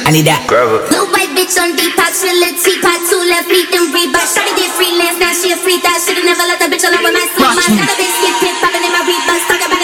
I need that. Grab her. Blue white bitch on Depop, Trilla, Teapot, 2 left feet, then Reebok. Shawty did freelance, now she a freak. That should've never let the bitch alone with my sleep. My got a